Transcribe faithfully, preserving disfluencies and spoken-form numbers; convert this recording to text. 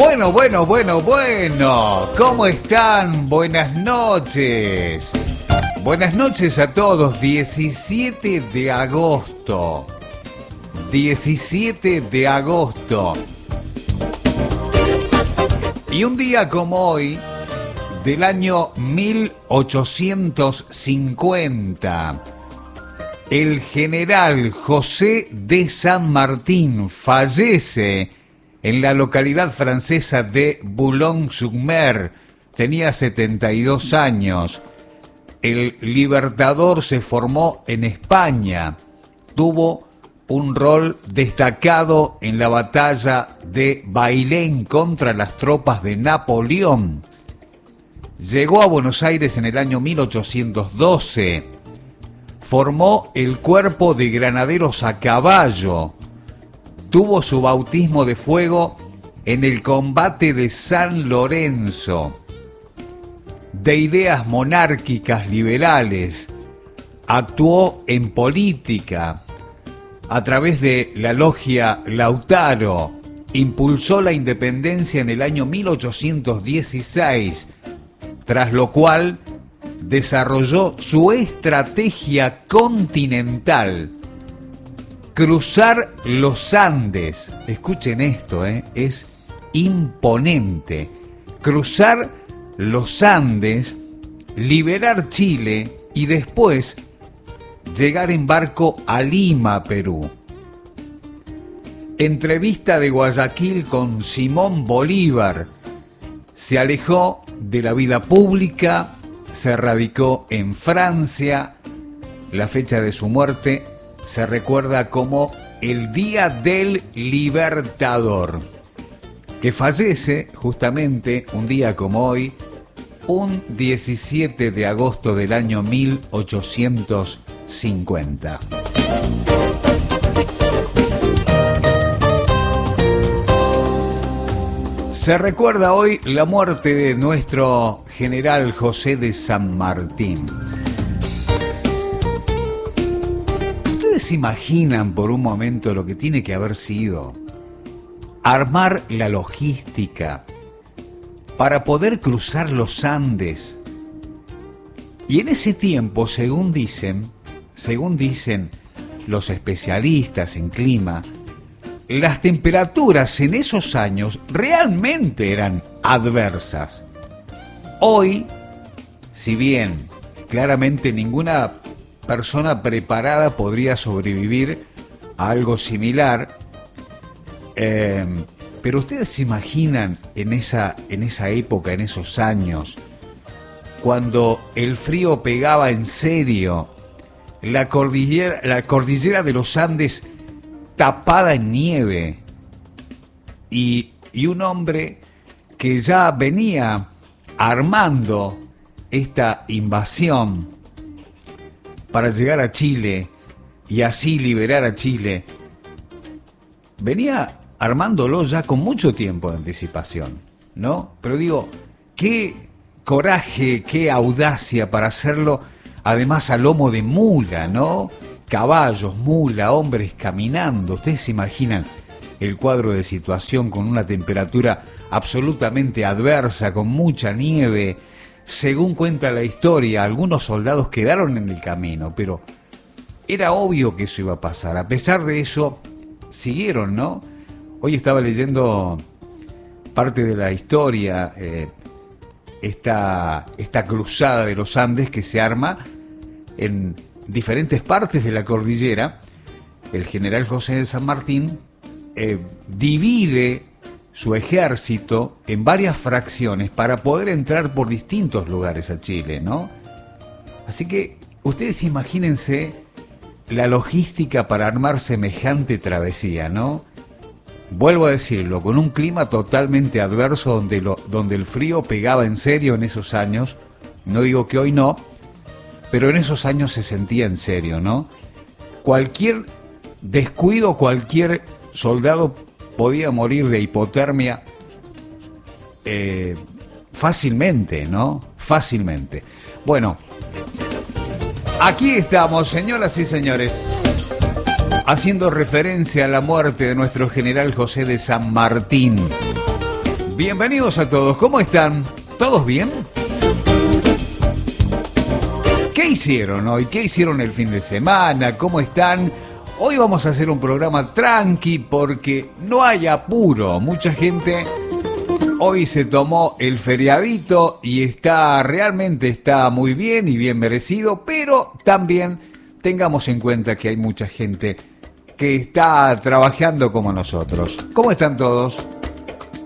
Bueno, bueno, bueno, bueno. ¿Cómo están? Buenas noches. Buenas noches a todos. diecisiete de agosto. diecisiete de agosto. Y un día como hoy, del año mil ochocientos cincuenta, el general José de San Martín fallece en la localidad francesa de Boulogne-sur-Mer. Tenía setenta y dos años. El Libertador se formó en España. Tuvo un rol destacado en la batalla de Bailén contra las tropas de Napoleón. Llegó a Buenos Aires en el año mil ochocientos doce. Formó el cuerpo de granaderos a caballo. Tuvo su bautismo de fuego en el combate de San Lorenzo. De ideas monárquicas liberales, actuó en política. A través de la logia Lautaro, impulsó la independencia en el año mil ochocientos dieciséis, tras lo cual desarrolló su estrategia continental. Cruzar los Andes, escuchen esto, ¿eh? Es imponente. Cruzar los Andes, liberar Chile y después llegar en barco a Lima, Perú. Entrevista de Guayaquil con Simón Bolívar. Se alejó de la vida pública, se radicó en Francia. La fecha de su muerte se recuerda como el Día del Libertador, que fallece justamente un día como hoy, un diecisiete de agosto del año mil ochocientos cincuenta. Se recuerda hoy la muerte de nuestro general José de San Martín. ¿Ustedes se imaginan por un momento lo que tiene que haber sido armar la logística para poder cruzar los Andes? Y en ese tiempo, según dicen, según dicen los especialistas en clima, las temperaturas en esos años realmente eran adversas. Hoy, si bien claramente ninguna persona preparada podría sobrevivir a algo similar, eh, pero ustedes se imaginan en esa, en esa época, en esos años, cuando el frío pegaba en serio, la cordillera, la cordillera de los Andes tapada en nieve, y, y un hombre que ya venía armando esta invasión para llegar a Chile y así liberar a Chile, venía armándolo ya con mucho tiempo de anticipación, ¿no? Pero digo, qué coraje, qué audacia para hacerlo, además a lomo de mula, ¿no? Caballos, mula, hombres caminando. Ustedes se imaginan el cuadro de situación con una temperatura absolutamente adversa, con mucha nieve. Según cuenta la historia, algunos soldados quedaron en el camino, pero era obvio que eso iba a pasar. A pesar de eso, siguieron, ¿no? Hoy estaba leyendo parte de la historia, eh, esta, esta cruzada de los Andes que se arma en diferentes partes de la cordillera. El general José de San Martín eh, divide su ejército en varias fracciones para poder entrar por distintos lugares a Chile, ¿no? Así que ustedes imagínense la logística para armar semejante travesía, ¿no? Vuelvo a decirlo, con un clima totalmente adverso donde, lo, donde el frío pegaba en serio en esos años. No digo que hoy no, pero en esos años se sentía en serio, ¿no? Cualquier descuido, cualquier soldado podía morir de hipotermia eh, fácilmente, ¿no? Fácilmente. Bueno, aquí estamos, señoras y señores, haciendo referencia a la muerte de nuestro general José de San Martín. Bienvenidos a todos, ¿cómo están? ¿Todos bien? ¿Qué hicieron hoy? ¿Qué hicieron el fin de semana? ¿Cómo están? Hoy vamos a hacer un programa tranqui porque no hay apuro. Mucha gente hoy se tomó el feriadito y está realmente está muy bien y bien merecido, pero también tengamos en cuenta que hay mucha gente que está trabajando como nosotros. ¿Cómo están todos?